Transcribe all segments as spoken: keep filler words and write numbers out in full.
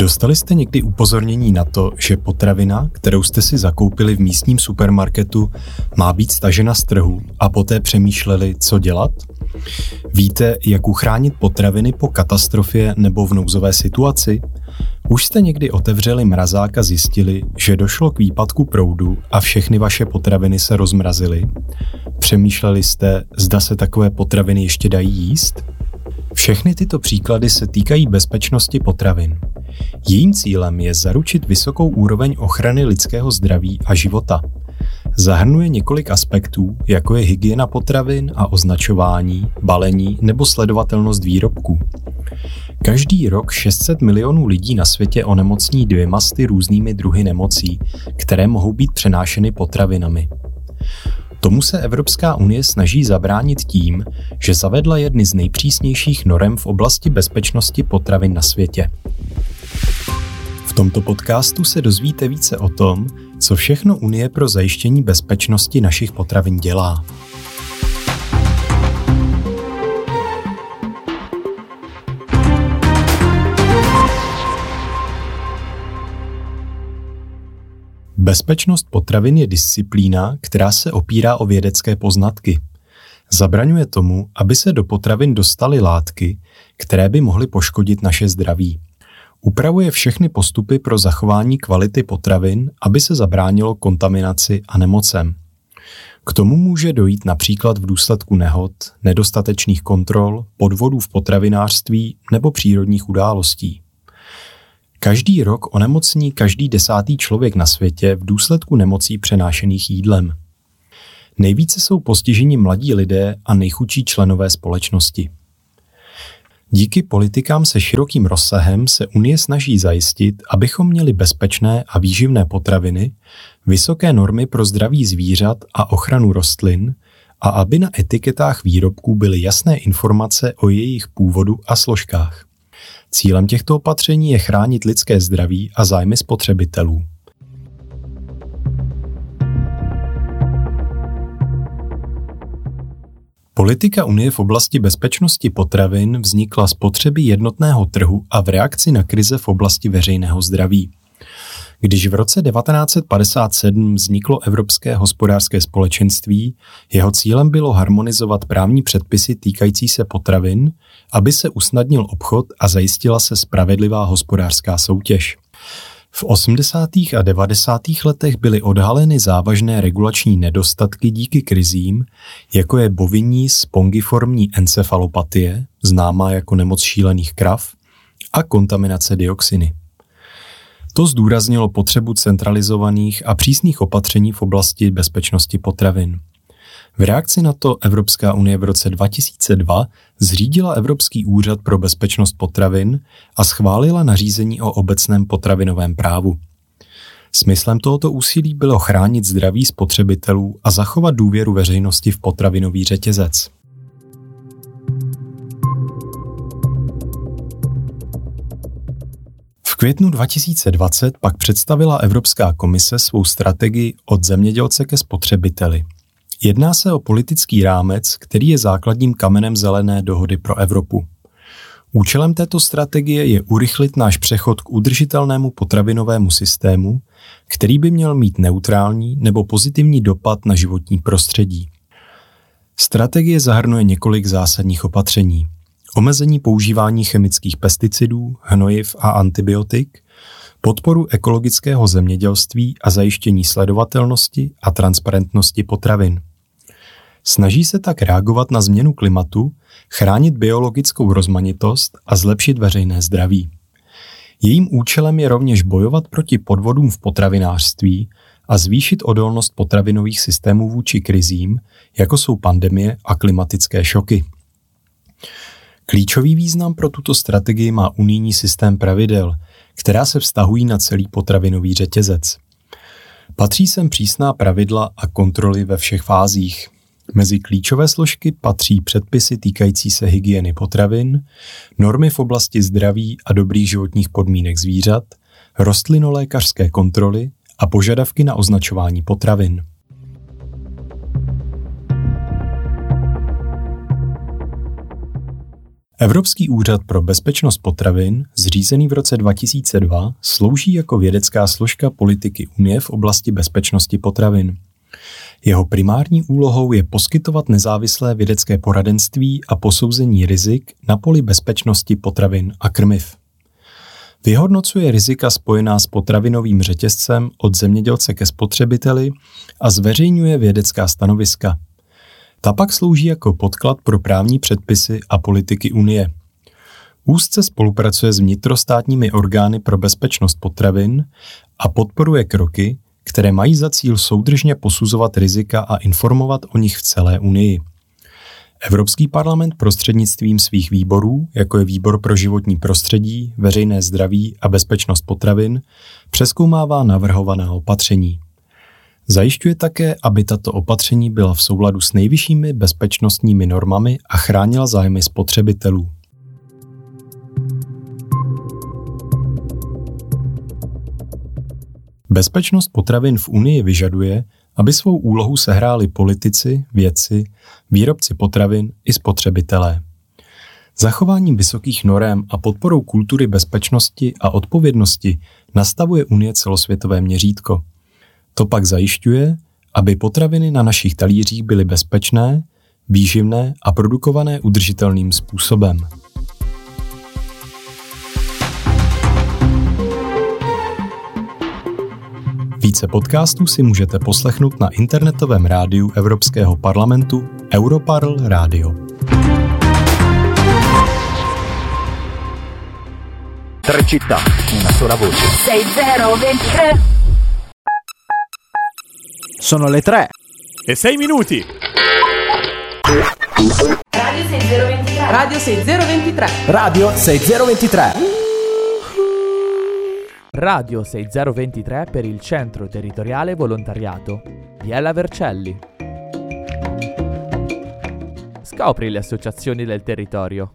Dostali jste někdy upozornění na to, že potravina, kterou jste si zakoupili v místním supermarketu, má být stažena z trhu a poté přemýšleli, co dělat? Víte, jak uchránit potraviny po katastrofě nebo v nouzové situaci? Už jste někdy otevřeli mrazák a zjistili, že došlo k výpadku proudu a všechny vaše potraviny se rozmrazily? Přemýšleli jste, zda se takové potraviny ještě dají jíst? Všechny tyto příklady se týkají bezpečnosti potravin. Jejím cílem je zaručit vysokou úroveň ochrany lidského zdraví a života. Zahrnuje několik aspektů, jako je hygiena potravin a označování, balení nebo sledovatelnost výrobků. Každý rok šest set milionů lidí na světě onemocní dvěma sty různými druhy nemocí, které mohou být přenášeny potravinami. Tomu se Evropská unie snaží zabránit tím, že zavedla jedny z nejpřísnějších norem v oblasti bezpečnosti potravin na světě. V tomto podcastu se dozvíte více o tom, co všechno Unie pro zajištění bezpečnosti našich potravin dělá. Bezpečnost potravin je disciplína, která se opírá o vědecké poznatky. Zabraňuje tomu, aby se do potravin dostaly látky, které by mohly poškodit naše zdraví. Upravuje všechny postupy pro zachování kvality potravin, aby se zabránilo kontaminaci a nemocem. K tomu může dojít například v důsledku nehod, nedostatečných kontrol, podvodů v potravinářství nebo přírodních událostí. Každý rok onemocní každý desátý člověk na světě v důsledku nemocí přenášených jídlem. Nejvíce jsou postiženi mladí lidé a nejchudší členové společnosti. Díky politikám se širokým rozsahem se Unie snaží zajistit, abychom měli bezpečné a výživné potraviny, vysoké normy pro zdraví zvířat a ochranu rostlin a aby na etiketách výrobků byly jasné informace o jejich původu a složkách. Cílem těchto opatření je chránit lidské zdraví a zájmy spotřebitelů. Politika Unie v oblasti bezpečnosti potravin vznikla z potřeby jednotného trhu a v reakci na krize v oblasti veřejného zdraví. Když v roce devatenáct set padesát sedm vzniklo Evropské hospodářské společenství, jeho cílem bylo harmonizovat právní předpisy týkající se potravin, aby se usnadnil obchod a zajistila se spravedlivá hospodářská soutěž. V osmdesátých a devadesátých letech byly odhaleny závažné regulační nedostatky díky krizím, jako je bovinní spongiformní encefalopatie, známá jako nemoc šílených krav, a kontaminace dioxiny. To zdůraznilo potřebu centralizovaných a přísných opatření v oblasti bezpečnosti potravin. V reakci na to Evropská unie v roce dva tisíce dva zřídila Evropský úřad pro bezpečnost potravin a schválila nařízení o obecném potravinovém právu. Smyslem tohoto úsilí bylo chránit zdraví spotřebitelů a zachovat důvěru veřejnosti v potravinový řetězec. V květnu dva tisíce dvacet pak představila Evropská komise svou strategii Od zemědělce ke spotřebiteli. Jedná se o politický rámec, který je základním kamenem zelené dohody pro Evropu. Účelem této strategie je urychlit náš přechod k udržitelnému potravinovému systému, který by měl mít neutrální nebo pozitivní dopad na životní prostředí. Strategie zahrnuje několik zásadních opatření. Omezení používání chemických pesticidů, hnojiv a antibiotik, podporu ekologického zemědělství a zajištění sledovatelnosti a transparentnosti potravin. Snaží se tak reagovat na změnu klimatu, chránit biologickou rozmanitost a zlepšit veřejné zdraví. Jejím účelem je rovněž bojovat proti podvodům v potravinářství a zvýšit odolnost potravinových systémů vůči krizím, jako jsou pandemie a klimatické šoky. Klíčový význam pro tuto strategii má unijní systém pravidel, která se vztahují na celý potravinový řetězec. Patří sem přísná pravidla a kontroly ve všech fázích. Mezi klíčové složky patří předpisy týkající se hygieny potravin, normy v oblasti zdraví a dobrých životních podmínek zvířat, rostlinolékařské kontroly a požadavky na označování potravin. Evropský úřad pro bezpečnost potravin, zřízený v roce dva tisíce dva, slouží jako vědecká složka politiky Unie v oblasti bezpečnosti potravin. Jeho primární úlohou je poskytovat nezávislé vědecké poradenství a posouzení rizik na poli bezpečnosti potravin a krmiv. Vyhodnocuje rizika spojená s potravinovým řetězcem od zemědělce ke spotřebiteli a zveřejňuje vědecká stanoviska. Ta pak slouží jako podklad pro právní předpisy a politiky Unie. Úzce spolupracuje s vnitrostátními orgány pro bezpečnost potravin a podporuje kroky, které mají za cíl soudržně posuzovat rizika a informovat o nich v celé Unii. Evropský parlament prostřednictvím svých výborů, jako je Výbor pro životní prostředí, veřejné zdraví a bezpečnost potravin, přezkoumává navrhovaná opatření. Zajišťuje také, aby tato opatření byla v souladu s nejvyššími bezpečnostními normami a chránila zájmy spotřebitelů. Bezpečnost potravin v Unii vyžaduje, aby svou úlohu sehráli politici, vědci, výrobci potravin i spotřebitelé. Zachováním vysokých norem a podporou kultury bezpečnosti a odpovědnosti nastavuje Unie celosvětové měřítko. To pak zajišťuje, aby potraviny na našich talířích byly bezpečné, výživné a produkované udržitelným způsobem. Více podcastů si můžete poslechnout na internetovém rádiu Evropského parlamentu Europarl Radio. Tre città, una sola voce. sei zero ventitré. Sono le tre e sei minuti. Radio sei zero ventitré. Radio sei zero ventitré. Radio sei zero ventitré. Radio sei zero ventitré per il Centro Territoriale Volontariato Biella Vercelli. Scopri le associazioni del territorio.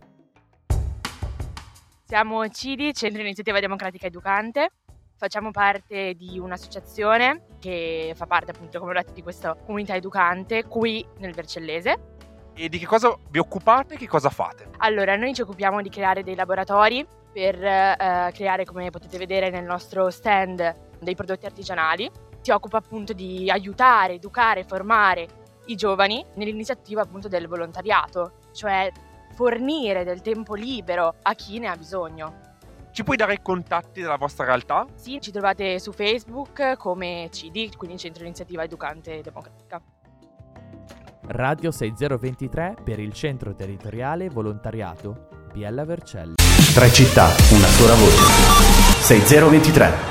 Siamo C I D I, Centro Iniziativa Democratica Educante. Facciamo parte di un'associazione che fa parte, appunto, come ho detto, di questa comunità educante qui nel Vercellese. E di che cosa vi occupate e che cosa fate? Allora, noi ci occupiamo di creare dei laboratori per eh, creare, come potete vedere nel nostro stand, dei prodotti artigianali. Si occupa appunto di aiutare, educare, formare i giovani nell'iniziativa appunto del volontariato, cioè fornire del tempo libero a chi ne ha bisogno. Ci puoi dare i contatti della vostra realtà? Sì, ci trovate su Facebook come C I D I, quindi Centro Iniziativa Educante Democratica. Radio sei zero ventitré per il Centro Territoriale Volontariato Biella Vercelli. Tre città, una sola voce. sei zero ventitré.